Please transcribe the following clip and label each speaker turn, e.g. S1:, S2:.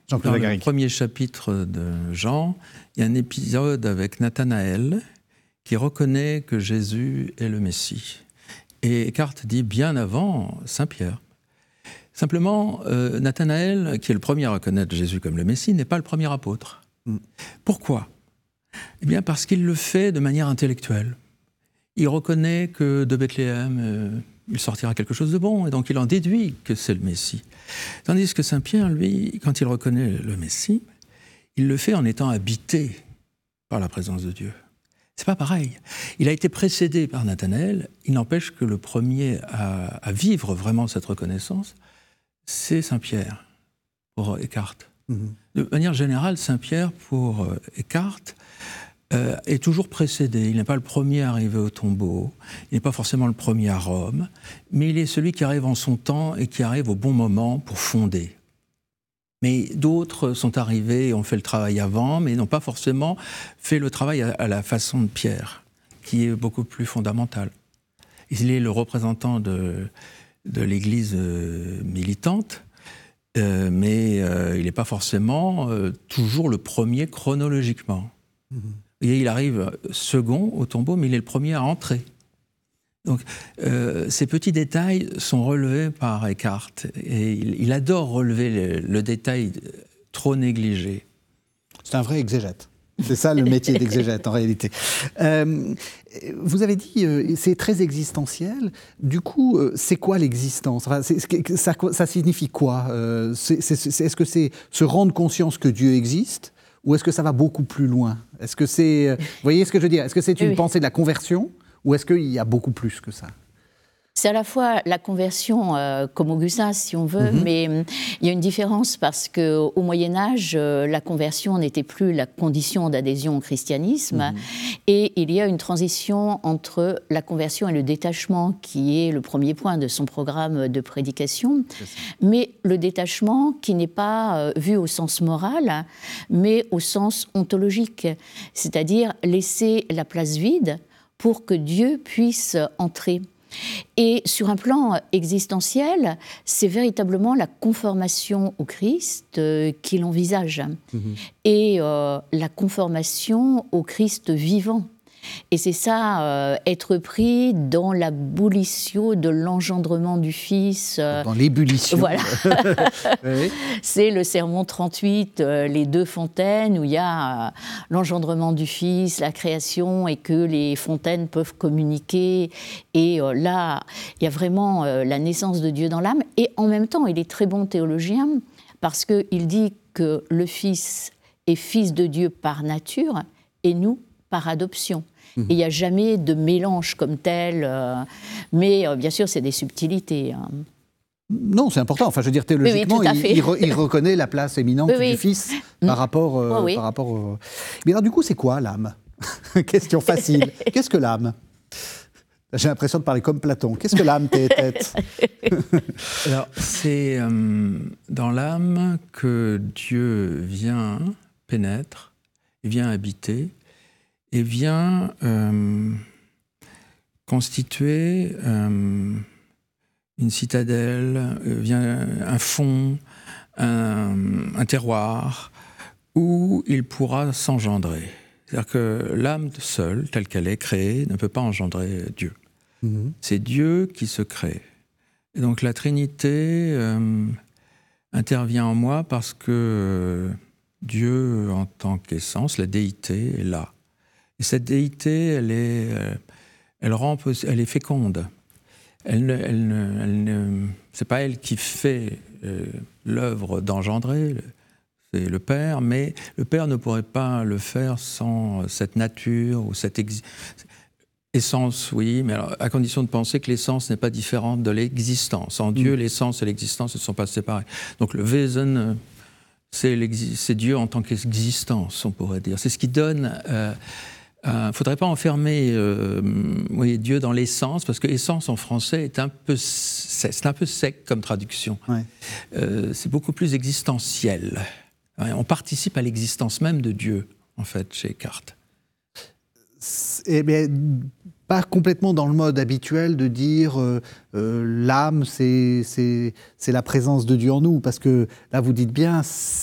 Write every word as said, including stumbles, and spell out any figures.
S1: Dans le premier chapitre de Jean, il y a un épisode avec Nathanaël qui reconnaît que Jésus est le Messie. Et Eckhart dit bien avant Saint-Pierre. Simplement, euh, Nathanaël, qui est le premier à reconnaître Jésus comme le Messie, n'est pas le premier apôtre. Mm. Pourquoi ? Eh bien, parce qu'il le fait de manière intellectuelle. Il reconnaît que de Bethléem, euh, il sortira quelque chose de bon, et donc il en déduit que c'est le Messie. Tandis que Saint-Pierre, lui, quand il reconnaît le Messie, il le fait en étant habité par la présence de Dieu. C'est pas pareil. Il a été précédé par Nathanaël, il n'empêche que le premier à, à vivre vraiment cette reconnaissance, c'est Saint-Pierre, pour Eckhart. Mm-hmm. De manière générale, Saint-Pierre, pour euh, Eckhart, euh, est toujours précédé. Il n'est pas le premier à arriver au tombeau, il n'est pas forcément le premier à Rome, mais il est celui qui arrive en son temps et qui arrive au bon moment pour fonder. Mais d'autres sont arrivés et ont fait le travail avant, mais n'ont pas forcément fait le travail à, à la façon de Pierre, qui est beaucoup plus fondamental. Il est le représentant de, de l'Église euh, militante, euh, mais euh, il n'est pas forcément euh, toujours le premier chronologiquement. Mm-hmm. Et il arrive second au tombeau, mais il est le premier à entrer. Donc, euh, ces petits détails sont relevés par Eckhart, et il, il adore relever le, le détail trop négligé.
S2: C'est un vrai exégète. C'est ça le métier d'exégète, en réalité. Euh, vous avez dit, euh, c'est très existentiel. Du coup, euh, c'est quoi l'existence ? Enfin, c'est, ça, ça signifie quoi ? euh, c'est, c'est, c'est, Est-ce que c'est se rendre conscience que Dieu existe ? Ou est-ce que ça va beaucoup plus loin ? Est-ce que c'est, euh, vous voyez ce que je veux dire ? Est-ce que c'est une oui. pensée de la conversion ? Ou est-ce qu'il y a beaucoup plus que ça ?
S3: C'est à la fois la conversion, euh, comme Augustin, si on veut, mm-hmm. mais euh, il y a une différence parce qu'au Moyen-Âge, euh, la conversion n'était plus la condition d'adhésion au christianisme. Mm-hmm. Et il y a une transition entre la conversion et le détachement, qui est le premier point de son programme de prédication. Mais le détachement qui n'est pas euh, vu au sens moral, mais au sens ontologique. C'est-à-dire laisser la place vide pour que Dieu puisse entrer. Et sur un plan existentiel, c'est véritablement la conformation au Christ euh, qu'il envisage. Mmh. Et euh, la conformation au Christ vivant. Et c'est ça, euh, être pris dans la boullissio de l'engendrement du Fils. Euh,
S2: dans l'ébullition.
S3: Voilà.
S2: Oui.
S3: C'est le sermon trente-huit, euh, les deux fontaines, où il y a euh, l'engendrement du Fils, la création, et que les fontaines peuvent communiquer. Et euh, là, il y a vraiment euh, la naissance de Dieu dans l'âme. Et en même temps, il est très bon théologien, parce qu'il dit que le Fils est fils de Dieu par nature, et nous, par adoption. Mmh. Il n'y a jamais de mélange comme tel, euh, mais euh, bien sûr, c'est des subtilités. Hein.
S2: Non, c'est important. Enfin, je veux dire, théologiquement, oui, oui, il, il, re, il reconnaît la place éminente oui, du oui. Fils mmh. par rapport... Euh,
S3: oh, oui.
S2: par rapport au... Mais alors, du coup, c'est quoi l'âme ? Question facile. Qu'est-ce que l'âme ? J'ai l'impression de parler comme Platon. Qu'est-ce que l'âme, tes têtes ?
S1: Alors, c'est euh, dans l'âme que Dieu vient, pénètre, et vient habiter, et vient euh, constituer euh, une citadelle, euh, vient un fond, un, un terroir, où il pourra s'engendrer. C'est-à-dire que l'âme seule, telle qu'elle est créée, ne peut pas engendrer Dieu. Mmh. C'est Dieu qui se crée. Et donc la Trinité euh, intervient en moi parce que euh, Dieu, en tant qu'essence, la déité, est là. Et cette déité, elle est, elle rend, elle est féconde. Elle ne, elle ne, elle ne, c'est pas elle qui fait euh, l'œuvre d'engendrer, c'est le Père, mais le Père ne pourrait pas le faire sans cette nature ou cette ex... essence, oui, mais alors, à condition de penser que l'essence n'est pas différente de l'existence. En Dieu, mmh. l'essence et l'existence ne sont pas séparées. Donc le Wesen, c'est, c'est Dieu en tant qu'existence, on pourrait dire. C'est ce qui donne... Euh, Il euh, ne faudrait pas enfermer euh, oui, Dieu dans l'essence, parce que essence en français est un peu, c'est un peu sec comme traduction. Ouais. Euh, c'est beaucoup plus existentiel. On participe à l'existence même de Dieu, en fait, chez Eckhart.
S2: Eh bien, pas complètement dans le mode habituel de dire euh, euh, l'âme, c'est, c'est, c'est la présence de Dieu en nous, parce que là, vous dites bien,